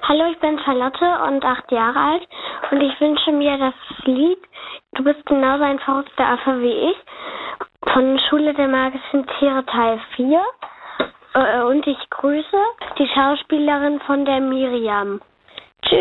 Hallo, ich bin Charlotte und 8 Jahre alt und ich wünsche mir das Lied Du bist genauso ein verrückter Affe wie ich von Schule der magischen Tiere Teil 4 und ich grüße die Schauspielerin von der Miriam.